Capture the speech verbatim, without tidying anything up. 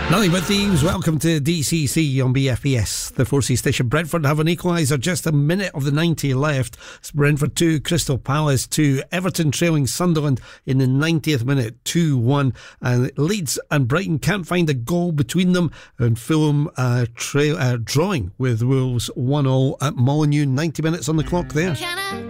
Nothing but thieves. Welcome to D C C on B F B S, the four C station. Brentford have an equaliser, just a minute of the ninety left. It's Brentford two, Crystal Palace two. Everton trailing Sunderland in the ninetieth minute, two one. And Leeds and Brighton can't find a goal between them. And Fulham uh, tra- uh, drawing with Wolves one all at Molineux. ninety minutes on the clock there.